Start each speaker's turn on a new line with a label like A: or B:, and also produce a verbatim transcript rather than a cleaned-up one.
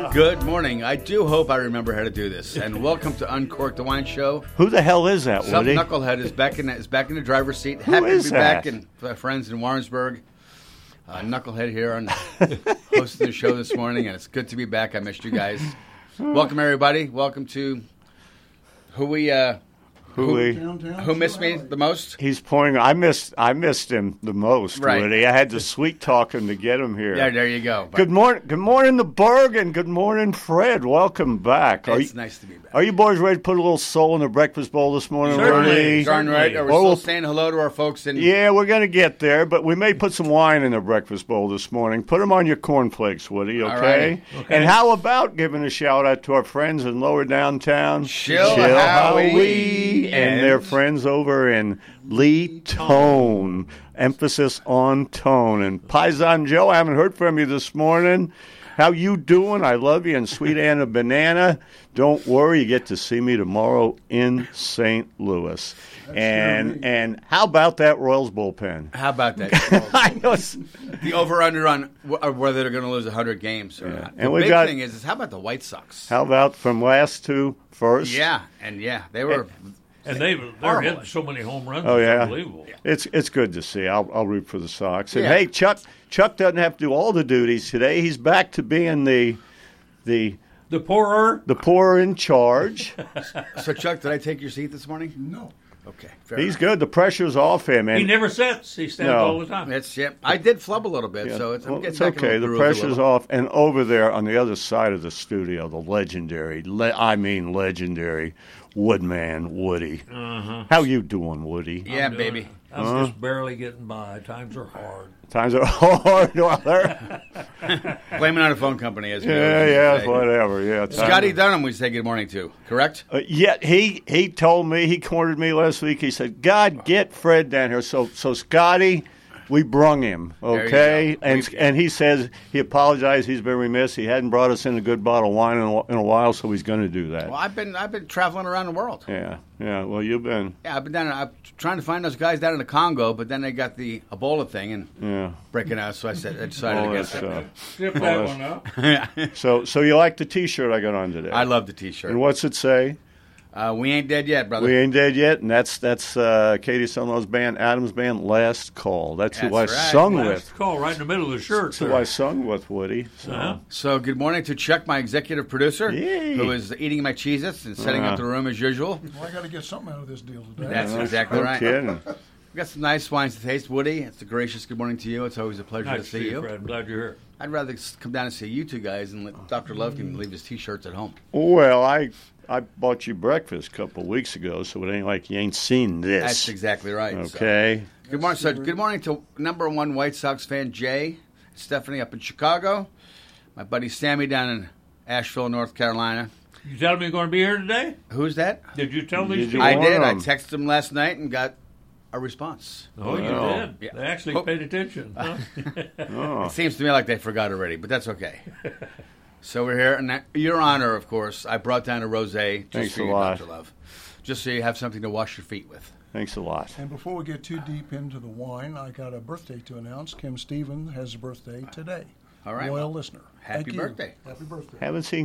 A: Good morning. I do hope I remember how to do this. And welcome to Uncork the Wine Show.
B: Who the hell is that,
A: Some
B: Woody?
A: knucklehead is back in is back in the driver's seat.
B: Who
A: Happy
B: is
A: to be
B: that?
A: back in uh, friends in Warrensburg. Uh, knucklehead here on hosting the show this morning, and it's good to be back. I missed you guys. Welcome everybody. Welcome to who we uh,
B: Who we?
A: who missed me the most.
B: He's pointing. I missed. I missed him the most,
A: Right.
B: Woody. I had to sweet talk him to get him here.
A: Yeah, there you go. But
B: Good morning. Good morning, the Bergen. Good morning, Fred. Welcome back. Are
A: it's
B: you,
A: nice to be back.
B: are you boys ready to put a little soul in the breakfast bowl this morning,
C: Certainly.
B: Woody?
A: Darn right. Are we
B: Or
A: still
B: we'll-
A: saying hello to our folks in?
B: Yeah, we're going to get there, but we may put some wine in the breakfast bowl this morning. Put them on your cornflakes, Woody, okay?
A: righty.
C: Okay.
B: And how about giving a shout-out to our friends in lower downtown?
A: Chill Howie.
B: Howie and their friends over in Lee Tone. Emphasis on tone. And Paisan Joe, I haven't heard from you this morning. How you doing? I love you. And Sweet Anna Banana, don't worry, you get to see me tomorrow in Saint Louis. And and how about that Royals bullpen?
A: How about that?
B: I know it's-
A: The over/under on wh- whether they're going to lose one hundred games or not. The
B: And we
A: big
B: got-
A: thing is, is how about the White Sox?
B: how about from last to first?
A: Yeah, and yeah, they were.
C: And they've, they're
A: Horrible.
C: hitting so many home runs.
B: Oh
C: it's
B: yeah,
C: unbelievable.
B: it's it's good to see. I'll I'll root for the Sox. And
A: Yeah.
B: hey, Chuck Chuck doesn't have to do all the duties today. He's back to being the the
C: The poorer.
B: the poor in charge.
A: So, Chuck, did I take your seat this morning?
D: No.
A: Okay, fair
B: He's
A: enough.
B: good. The pressure's off him,
C: He
B: and
C: never sits. He stands
B: No.
C: all the time.
A: It's yeah. I did flub a little bit,
B: yeah,
A: so it's, I'm
B: well,
A: getting
B: it's
A: back in
B: okay. The
A: groove a
B: pressure's
A: little.
B: off, and over there on the other side of the studio, the legendary, le- I mean legendary, Woodman Woody. How you doing, Woody?
A: Yeah,
C: I'm doing
A: baby.
C: it. I'm just barely getting by. Times are hard.
B: Times are hard. Well, there-
A: Blaming on a phone company, as you know,
B: yeah,
A: as you
B: yeah,
A: say.
B: whatever. Yeah, times
A: Scotty
B: are-
A: Dunham, we say good morning to. Correct?
B: Uh, yet he he told me, he cornered me last week. He said, "God, get Fred down here." So so Scotty, we brung him,
A: There you
B: okay?
A: go.
B: And
A: We-
B: and he says he apologized. He's been remiss. He hadn't brought us in a good bottle of wine in a, in a while, so he's going to do that.
A: Well, I've been I've been traveling around the world.
B: Yeah, yeah. Well, you've been,
A: Yeah, I've been down. I'm trying to find those guys down in the Congo, but then they got the Ebola thing and
B: yeah.
A: breaking out. So I said I decided
B: All that
A: against it.
B: stuff.
C: Skip that
B: that's-
C: one up.
B: So so you like the T-shirt I got on today?
A: I love the T-shirt.
B: And what's it say?
A: Uh, we ain't dead yet, brother.
B: We ain't dead yet, and that's that's uh, Katie Sumner's band, Adam's band, Last Call. That's, who I
A: That's right.
B: sung
C: Last
B: with.
C: call right in the middle of the shirt.
B: That's who
C: there.
B: I sung with, Woody. So.
C: Uh-huh.
A: So good morning to Chuck, my executive producer,
B: Yay.
A: who is eating my Cheez-Its and setting
B: Uh-huh.
A: up the room as usual.
D: Well, I got to get something out of this deal today.
A: That's exactly
B: No
A: right.
B: kidding.
A: We've got some nice wines to taste. Woody, it's a gracious good morning to you. It's always a pleasure
C: Nice
A: to
C: to
A: see
C: see you,
A: you.
C: Fred. I'm glad you're here.
A: I'd rather s- come down and see you two guys and let Doctor Lovekin leave his T-shirts at home.
B: Well, I I bought you breakfast a couple of weeks ago, so it ain't like you ain't seen this.
A: That's exactly right. so.
B: Okay.
A: Good morning. So good morning to number one White Sox fan Jay, Stephanie up in Chicago, my buddy Sammy down in Asheville, North Carolina.
C: You telling me you're going to be here today?
A: Who's that?
C: Did you tell
B: Did
C: these
B: you
C: people?
A: I
B: want
A: did. I
B: him.
A: texted him last night and got a response.
C: Oh, you
B: Oh.
C: did.
A: Yeah.
C: They actually
A: Oh.
C: paid attention. Huh?
B: Oh.
A: It seems to me like they forgot already, but that's okay. So we're here, and that- your honor, of course. I brought down a rosé just
B: Thanks
A: for
B: a
A: you,
B: lot.
A: Doctor Love, just so you have something to wash your feet with.
B: Thanks a lot.
D: And before we get too deep into the wine, I got a birthday to announce. Kim Stevens has a birthday today.
A: All right.
D: Loyal listener.
A: Happy
D: Thank you.
A: birthday.
D: Happy birthday.
B: Haven't seen